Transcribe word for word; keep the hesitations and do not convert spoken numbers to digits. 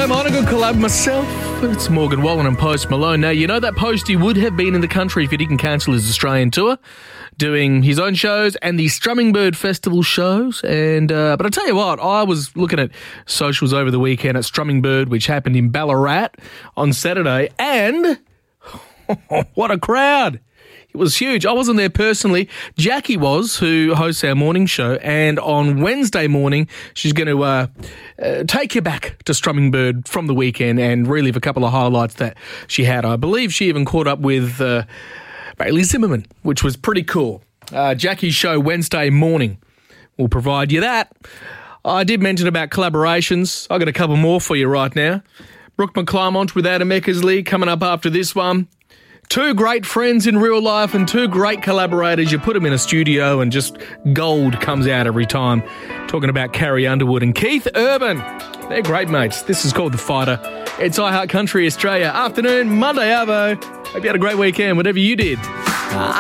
Don't mind a good collab myself. It's Morgan Wallen and Post Malone. Now, you know that Posty would have been in the country if he didn't cancel his Australian tour, doing his own shows and the Strumming Bird Festival shows. And uh, But I tell you what, I was looking at socials over the weekend at Strumming Bird, which happened in Ballarat on Saturday, and what a crowd. It was huge. I wasn't there personally. Jackie was, who hosts our morning show, and on Wednesday morning, she's going to uh, uh, take you back to Strumming Bird from the weekend and relive a couple of highlights that she had. I believe she even caught up with uh, Bailey Zimmerman, which was pretty cool. Uh, Jackie's show Wednesday morning will provide you that. I did mention about collaborations. I got a couple more for you right now. Brooke McClymont with Adam Eckersley coming up after this one. Two great friends in real life and two great collaborators. You put them in a studio and just gold comes out every time. Talking about Carrie Underwood and Keith Urban. They're great mates. This is called The Fighter. It's iHeart Country Australia. Afternoon, Monday Arvo. Hope you had a great weekend, whatever you did.